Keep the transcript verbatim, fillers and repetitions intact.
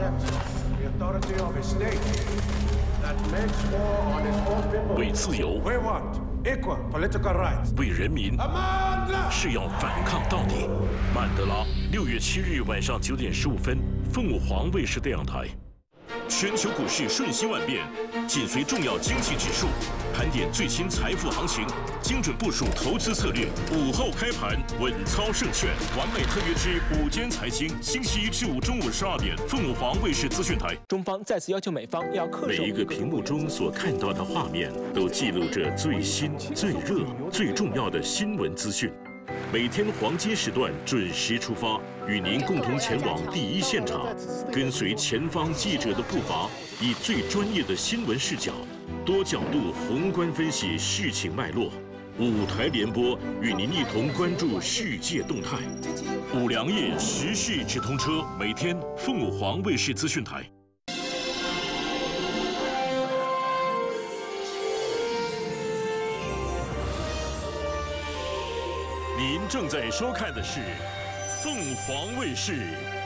为自由，为人民，是要反抗到底。曼德拉，六月七日晚上九点十五分，凤凰卫视电视台。全球股市瞬息万变，紧随重要经济指数，盘点最新财富行情，精准部署投资策略。午后开盘，稳操胜券，完美特约之午间财经，星期一至五中午十二点，凤凰卫视资讯台。 中方再次要求美方要恪守。 每一个屏幕中所看到的画面，都记录着最新、最热、最重要的新闻资讯。每天黄金时段准时出发，与您共同前往第一现场，跟随前方记者的步伐，以最专业的新闻视角，多角度宏观分析事情脉络。五台联播与您一同关注世界动态。五粮液时事直通车，每天凤凰卫视资讯台。您正在收看的是凤凰卫视